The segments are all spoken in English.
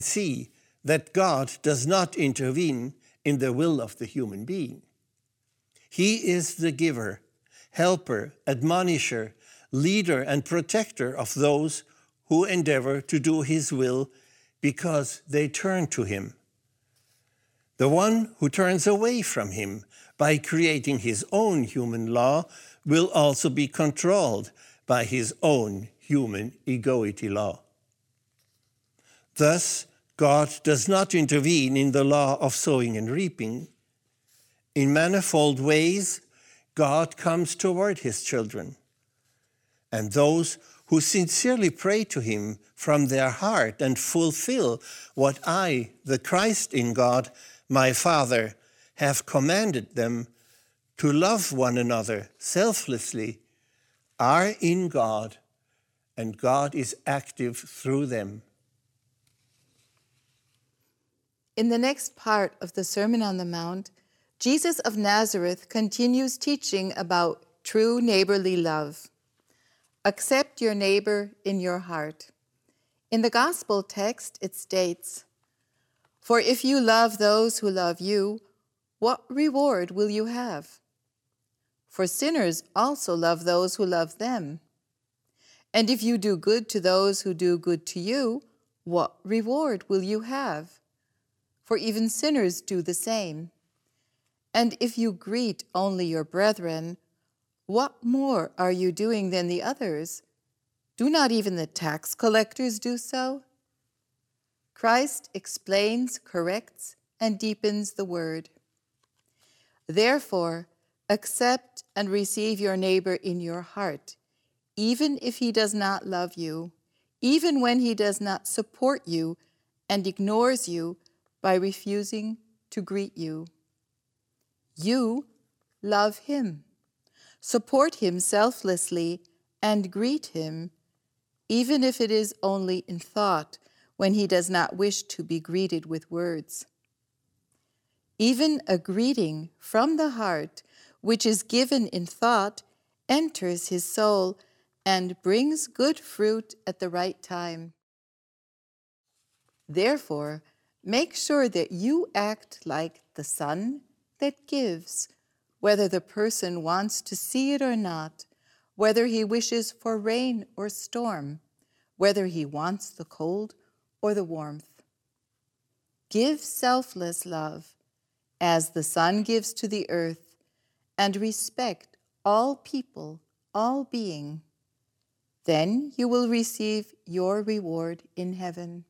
see that God does not intervene in the will of the human being. He is the giver, helper, admonisher, leader, and protector of those who endeavor to do his will because they turn to him. The one who turns away from him by creating his own human law will also be controlled by his own human egoity law. Thus, God does not intervene in the law of sowing and reaping. In manifold ways, God comes toward his children, and those who sincerely pray to him from their heart and fulfill what I, the Christ in God, my Father, have commanded them to love one another selflessly, are in God, and God is active through them. In the next part of the Sermon on the Mount, Jesus of Nazareth continues teaching about true neighborly love. Accept your neighbor in your heart. In the gospel text, it states, "For if you love those who love you, what reward will you have? For sinners also love those who love them. And if you do good to those who do good to you, what reward will you have? For even sinners do the same. And if you greet only your brethren, what more are you doing than the others? Do not even the tax collectors do so?" Christ explains, corrects, and deepens the word. Therefore, accept and receive your neighbor in your heart, even if he does not love you, even when he does not support you and ignores you by refusing to greet you. You love him, support him selflessly, and greet him, even if it is only in thought when he does not wish to be greeted with words. Even a greeting from the heart, which is given in thought, enters his soul and brings good fruit at the right time. Therefore, make sure that you act like the sun that gives, whether the person wants to see it or not, whether he wishes for rain or storm, whether he wants the cold or the warmth. Give selfless love, as the sun gives to the earth, and respect all people, all being. Then you will receive your reward in heaven.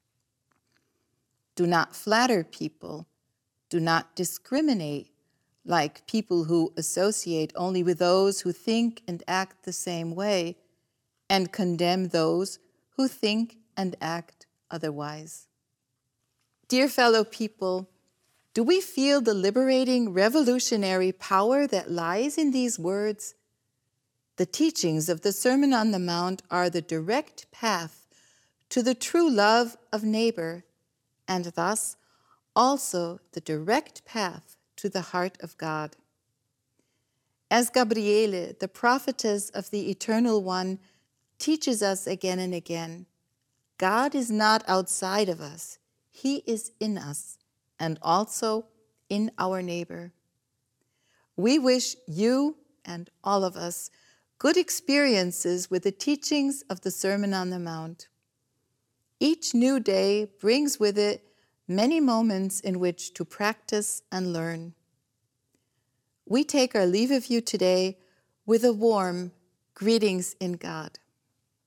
Do not flatter people. Do not discriminate like people who associate only with those who think and act the same way and condemn those who think and act otherwise. Dear fellow people, do we feel the liberating, revolutionary power that lies in these words? The teachings of the Sermon on the Mount are the direct path to the true love of neighbor, and thus also the direct path to the heart of God. As Gabriele, the prophetess of the Eternal One, teaches us again and again, God is not outside of us. He is in us and also in our neighbor. We wish you and all of us good experiences with the teachings of the Sermon on the Mount. Each new day brings with it many moments in which to practice and learn. We take our leave of you today with a warm greetings in God.